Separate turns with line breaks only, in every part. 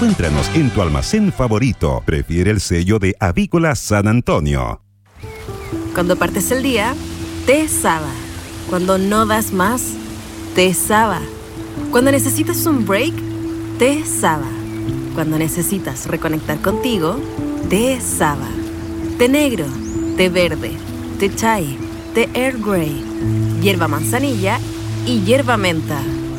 Encuéntranos en tu almacén favorito. Prefiere el sello de Avícola San Antonio.
Cuando partes el día, té Saba. Cuando no das más, té Saba. Cuando necesitas un break, té Saba. Cuando necesitas reconectar contigo, té Saba. Té negro, té verde, té chai, té Earl Grey, hierba manzanilla y hierba menta.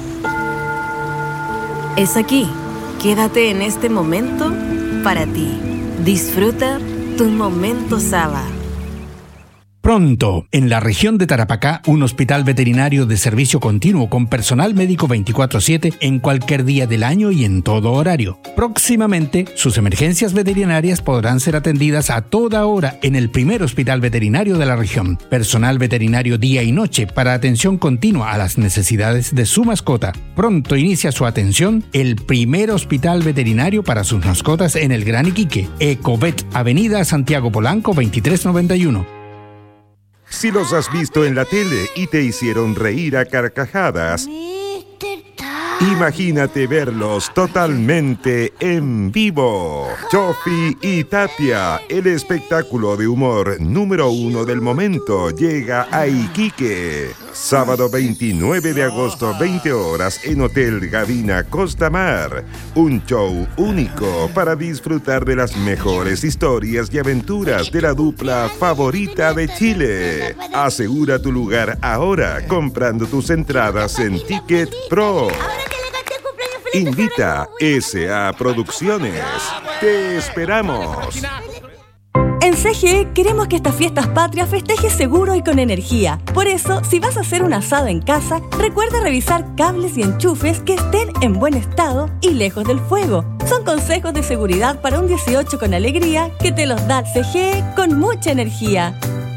Es aquí. Quédate en este momento para ti. Disfruta tu momento Saba.
Pronto, en la región de Tarapacá, un hospital veterinario de servicio continuo con personal médico 24/7 en cualquier día del año y en todo horario. Próximamente, sus emergencias veterinarias podrán ser atendidas a toda hora en el primer hospital veterinario de la región. Personal veterinario día y noche para atención continua a las necesidades de su mascota. Pronto inicia su atención el primer hospital veterinario para sus mascotas en el Gran Iquique. Ecovet, Avenida Santiago Polanco 2391.
Si los has visto en la tele y te hicieron reír a carcajadas, imagínate verlos totalmente en vivo. Chofi y Tapia, el espectáculo de humor número 1 del momento, llega a Iquique. Sábado 29 de agosto, 20 horas, en Hotel Gavina Costa Mar. Un show único para disfrutar de las mejores historias y aventuras de la dupla favorita de Chile. Asegura tu lugar ahora comprando tus entradas en Ticket Pro. Invita SA Producciones. Te esperamos.
En CGE queremos que estas fiestas patrias festejes seguro y con energía. Por eso, si vas a hacer un asado en casa, recuerda revisar cables y enchufes que estén en buen estado y lejos del fuego. Son consejos de seguridad para un 18 con alegría que te los da CGE con mucha energía.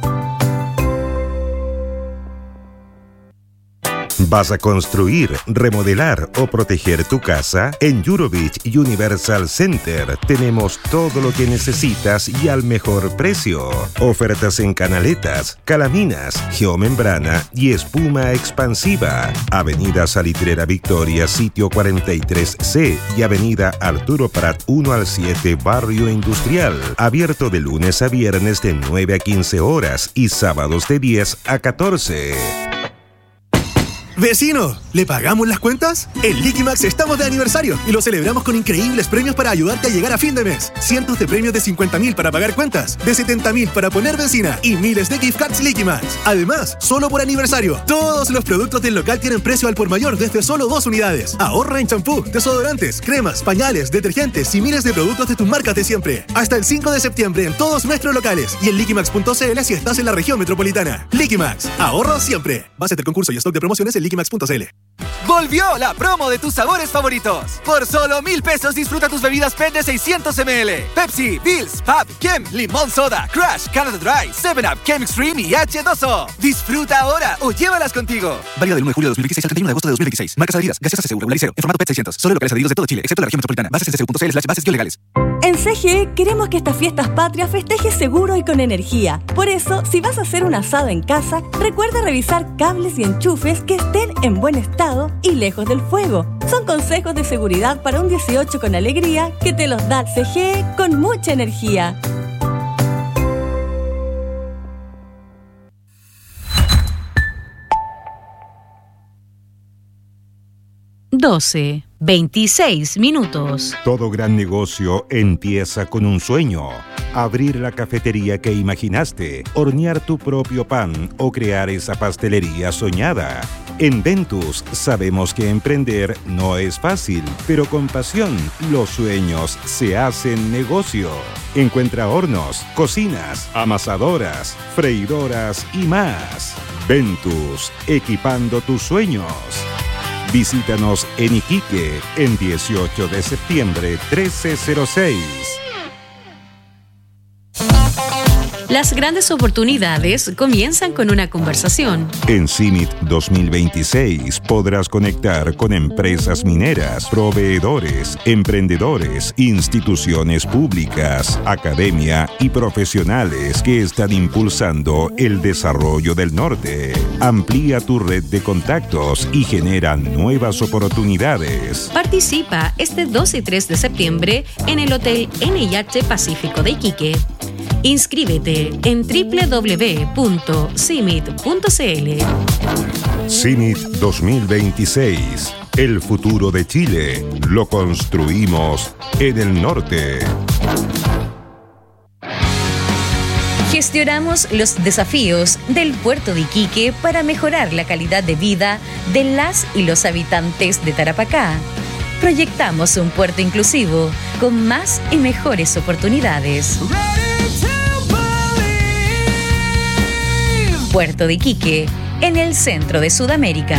¿Vas a construir, remodelar o proteger tu casa? En Eurobeach Universal Center tenemos todo lo que necesitas y al mejor precio. Ofertas en canaletas, calaminas, geomembrana y espuma expansiva. Avenida Salitrera Victoria, sitio 43C y Avenida Arturo Prat 1 al 7, Barrio Industrial. Abierto de lunes a viernes de 9 a 15 horas y sábados de 10 a 14.
¡Vecino! ¿Le pagamos las cuentas? En Liquimax estamos de aniversario y lo celebramos con increíbles premios para ayudarte a llegar a fin de mes. Cientos de premios de 50.000 para pagar cuentas, de 70.000 para poner benzina y miles de gift cards Liquimax. Además, solo por aniversario, todos los productos del local tienen precio al por mayor desde solo 2 unidades. Ahorra en champú, desodorantes, cremas, pañales, detergentes y miles de productos de tus marcas de siempre. Hasta el 5 de septiembre en todos nuestros locales y en liquimax.cl si estás en la región metropolitana. Liquimax, ahorro siempre. Base del concurso y stock de promociones en liquimax.cl.
¡Volvió la promo de tus sabores favoritos! Por solo 1,000 pesos disfruta tus bebidas PET de 600 ml. Pepsi, Bills, Pab, Kem, Limón Soda, Crush, Canada Dry, 7up, Kem Extreme y H2O. Disfruta ahora o llévalas contigo.
Válida del 1 de julio de 2016 al 31 de agosto de 2026. Marcas adheridas. Gaseosa CSU Regularicero. En formato PET 600. Solo locales adheridos de todo Chile, excepto la región metropolitana. Bases en csu.cl/bases-legales.
En CGE queremos que estas fiestas patrias festejes seguro y con energía. Por eso, si vas a hacer un asado en casa, recuerda revisar cables y enchufes que estén en buen estado y lejos del fuego. Son consejos de seguridad para un 18 con alegría que te los da CGE con mucha energía.
Doce, 26 minutos.
Todo gran negocio empieza con un sueño. Abrir la cafetería que imaginaste, hornear tu propio pan o crear esa pastelería soñada. En Ventus sabemos que emprender no es fácil, pero con pasión los sueños se hacen negocio. Encuentra hornos, cocinas, amasadoras, freidoras y más. Ventus, equipando tus sueños. Visítanos en Iquique, en 18 de septiembre 1306.
Las grandes oportunidades comienzan con una conversación.
En CIMIT 2026 podrás conectar con empresas mineras, proveedores, emprendedores, instituciones públicas, academia y profesionales que están impulsando el desarrollo del norte. Amplía tu red de contactos y genera nuevas oportunidades.
Participa este 2 y 3 de septiembre en el Hotel NIH Pacífico de Iquique. Inscríbete en www.cimit.cl.
CIMIT 2026. El futuro de Chile lo construimos en el norte.
Gestionamos los desafíos del puerto de Iquique para mejorar la calidad de vida de las y los habitantes de Tarapacá. Proyectamos un puerto inclusivo con más y mejores oportunidades. Puerto de Iquique, en el centro de Sudamérica.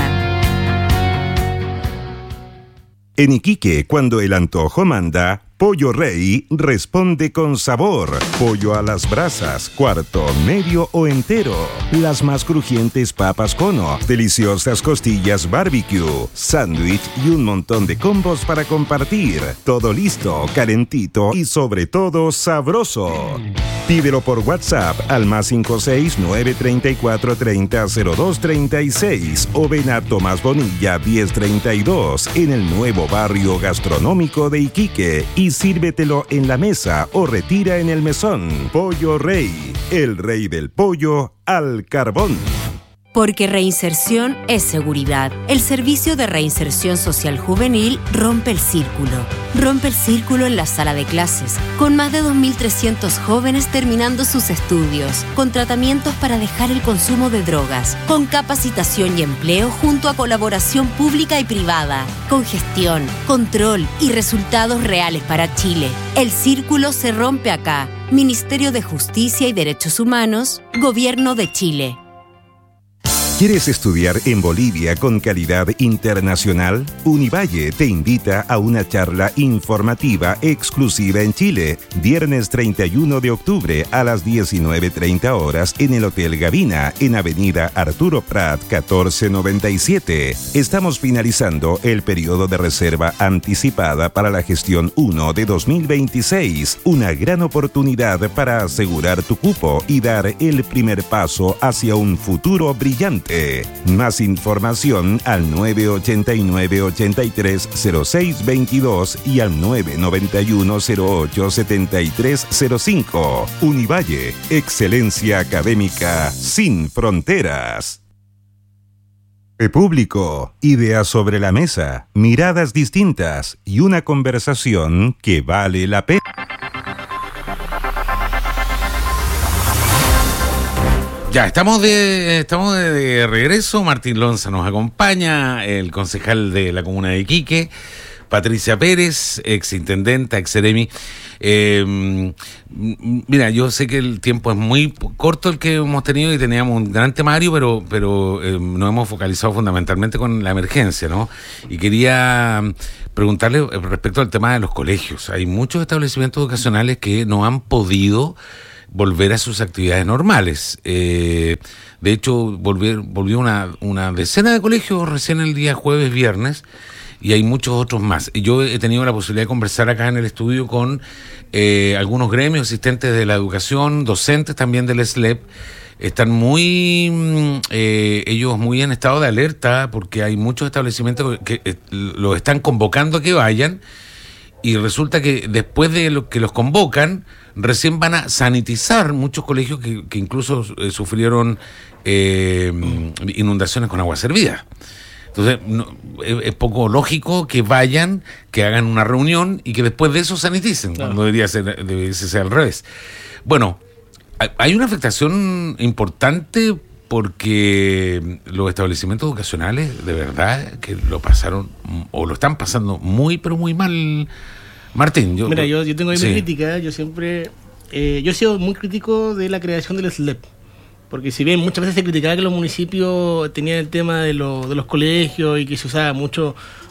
En Iquique, cuando el antojo manda, Pollo Rey responde con sabor. Pollo a las brasas, cuarto, medio o entero. Las más crujientes papas cono, deliciosas costillas barbecue, sándwich y un montón de combos para compartir. Todo listo, calentito y sobre todo sabroso. Pídelo por WhatsApp al +56 934 30 02 36 o ven a Tomás Bonilla 1032 en el nuevo barrio gastronómico de Iquique y sírvetelo en la mesa o retira en el mesón. Pollo Rey, el rey del pollo al carbón.
Porque reinserción es seguridad. El Servicio de Reinserción Social Juvenil rompe el círculo. Rompe el círculo en la sala de clases, con más de 2.300 jóvenes terminando sus estudios, con tratamientos para dejar el consumo de drogas, con capacitación y empleo junto a colaboración pública y privada, con gestión, control y resultados reales para Chile. El círculo se rompe acá. Ministerio de Justicia y Derechos Humanos, Gobierno de Chile.
¿Quieres estudiar en Bolivia con calidad internacional? Univalle te invita a una charla informativa exclusiva en Chile, viernes 31 de octubre a las 19:30 horas en el Hotel Gavina, en Avenida Arturo Prat 1497. Estamos finalizando el periodo de reserva anticipada para la gestión 1 de 2026, una gran oportunidad para asegurar tu cupo y dar el primer paso hacia un futuro brillante. Más información al 989-830622 y al 991-087305. Univalle, excelencia académica sin fronteras. Público, ideas sobre la mesa, miradas distintas y una conversación que vale la pena.
Ya, estamos de regreso. Martín Lonza nos acompaña, el concejal de la comuna de Iquique, Patricia Pérez, exintendenta, exseremi. Mira, yo sé que el tiempo es muy corto el que hemos tenido y teníamos un gran temario, pero nos hemos focalizado fundamentalmente con la emergencia, ¿no? Y quería preguntarle respecto al tema de los colegios. Hay muchos establecimientos educacionales que no han podido volver a sus actividades normales. De hecho, volvió una decena de colegios recién el día jueves, viernes, y hay muchos otros más. Yo he tenido la posibilidad de conversar acá en el estudio con algunos gremios asistentes de la educación, docentes también del SLEP. Están ellos muy en estado de alerta porque hay muchos establecimientos que los están convocando a que vayan, y resulta que después de lo que los convocan, recién van a sanitizar muchos colegios que incluso sufrieron inundaciones con agua servida. Entonces, es poco lógico que vayan, que hagan una reunión y que después de eso saniticen, claro, cuando debería ser al revés. Bueno, hay una afectación importante porque los establecimientos educacionales de verdad que lo pasaron o lo están pasando muy, pero muy mal. Martín,
yo tengo ahí mi crítica. Yo siempre yo he sido muy crítico de la creación del SLEP, porque si bien muchas veces se criticaba que los municipios tenían el tema de los colegios y que se usaba mucho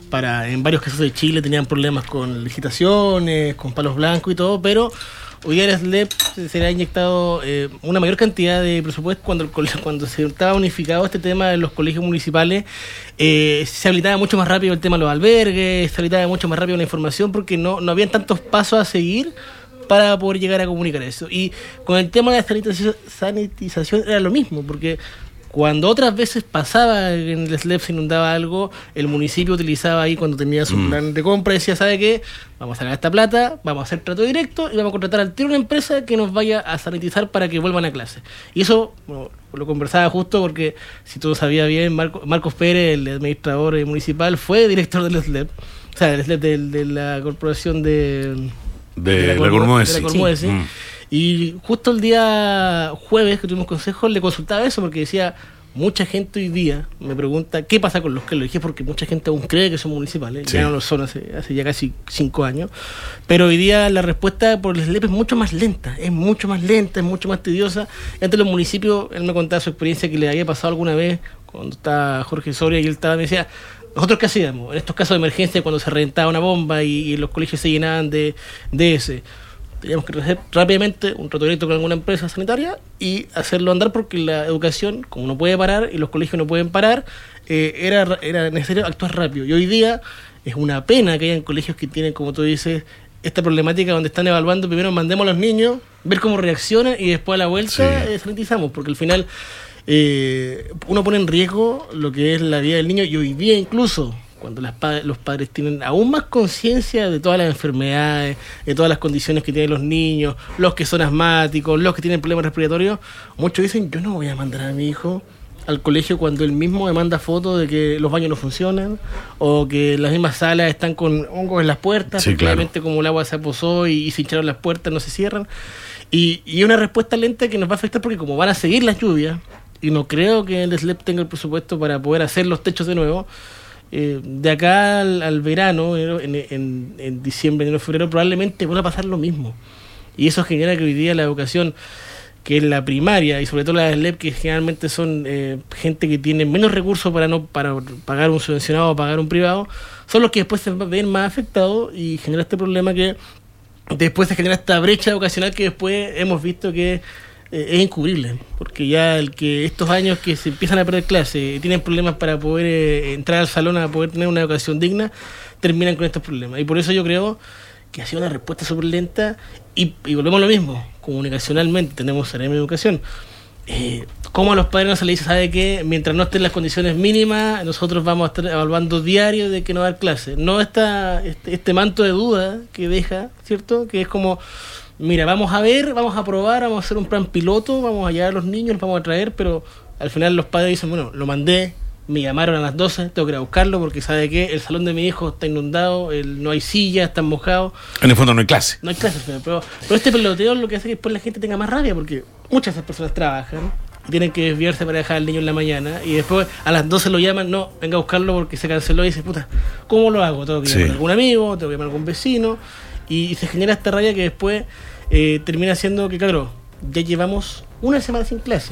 en varios casos de Chile tenían problemas con licitaciones, con palos blancos y todo, pero hoy día el SLEP se le ha inyectado una mayor cantidad de presupuesto cuando se estaba unificado este tema en los colegios municipales. Se habilitaba mucho más rápido el tema de los albergues, se habilitaba mucho más rápido la información porque no habían tantos pasos a seguir para poder llegar a comunicar eso. Y con el tema de la sanitización era lo mismo, porque cuando otras veces pasaba en el SLEP, se inundaba algo, el municipio utilizaba ahí cuando tenía su plan de compra, decía, ¿sabe qué? Vamos a sacar esta plata, vamos a hacer trato directo y vamos a contratar al tiro una empresa que nos vaya a sanitizar para que vuelvan a clase. Y eso lo conversaba justo porque, si todo sabía bien, Marcos Pérez, el administrador municipal, fue director del SLEP, o sea, del SLEP de la corporación de la Cormuesi. Sí. Y justo el día jueves que tuvimos consejo le consultaba eso porque decía, mucha gente hoy día me pregunta qué pasa con los que lo dije, porque mucha gente aún cree que son municipales, ya no lo son hace ya casi 5 años, pero hoy día la respuesta por el SLEP es mucho más lenta, es mucho más tediosa. Entre los municipios, él me contaba su experiencia que le había pasado alguna vez cuando estaba Jorge Soria y él me decía, ¿nosotros qué hacíamos? En estos casos de emergencia, cuando se reventaba una bomba y los colegios se llenaban de ese, teníamos que hacer rápidamente un trato directo con alguna empresa sanitaria y hacerlo andar, porque la educación, como no puede parar y los colegios no pueden parar, era necesario actuar rápido. Y hoy día es una pena que hayan colegios que tienen, como tú dices, esta problemática donde están evaluando, primero mandemos a los niños, ver cómo reaccionan y después a la vuelta sanitizamos, porque al final uno pone en riesgo lo que es la vida del niño. Y hoy día incluso cuando los padres tienen aún más conciencia de todas las enfermedades, de todas las condiciones que tienen los niños, los que son asmáticos, los que tienen problemas respiratorios, muchos dicen, yo no voy a mandar a mi hijo al colegio cuando él mismo me manda fotos de que los baños no funcionan o que las mismas salas están con hongos en las puertas, claramente como el agua se aposó y se hincharon las puertas, no se cierran. Y una respuesta lenta que nos va a afectar porque como van a seguir las lluvias, y no creo que el SLEP tenga el presupuesto para poder hacer los techos de nuevo, de acá al verano, en diciembre, enero, febrero, probablemente van a pasar lo mismo. Y eso genera que hoy día la educación, que es la primaria, y sobre todo la SLEP, que generalmente son gente que tiene menos recursos para pagar un subvencionado o pagar un privado, son los que después se ven más afectados y genera este problema que después se genera esta brecha educacional que después hemos visto que es incubrible, porque ya estos años que se empiezan a perder clases, tienen problemas para poder entrar al salón a poder tener una educación digna, terminan con estos problemas. Y por eso yo creo que ha sido una respuesta súper lenta y volvemos a lo mismo, comunicacionalmente tenemos CEREMI de Educación. Como a los padres no se les dice, ¿sabe qué? Mientras no estén las condiciones mínimas, nosotros vamos a estar evaluando diario de que no va a dar clases. No está este manto de duda que deja, ¿cierto? Que es como, mira, vamos a ver, vamos a probar, vamos a hacer un plan piloto, vamos a llevar a los niños, los vamos a traer, pero al final los padres dicen, bueno, lo mandé, me llamaron a las 12, tengo que ir a buscarlo porque sabe que el salón de mi hijo está inundado, no hay sillas, están mojados.
En el fondo no hay clase.
No hay clase, pero este peloteo lo que hace que después la gente tenga más rabia, porque muchas de esas personas trabajan y tienen que desviarse para dejar al niño en la mañana y después a las 12 lo llaman, no, venga a buscarlo porque se canceló y dice, puta, ¿cómo lo hago? Tengo que llamar a algún amigo, tengo que llamar a algún vecino y se genera esta rabia que después termina siendo que, claro, ya llevamos una semana sin clase.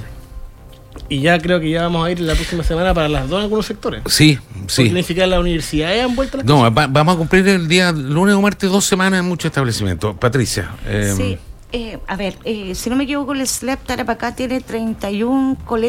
Y ya creo que ya vamos a ir la próxima semana para las 2 en algunos sectores.
Sí.
Porque ni siquiera las universidades han vuelto a las
clases. No, vamos a cumplir el día lunes o martes 2 semanas en muchos establecimientos. Patricia.
Sí, a ver, si no me equivoco, el SLEP Tarapacá tiene 31 colegios.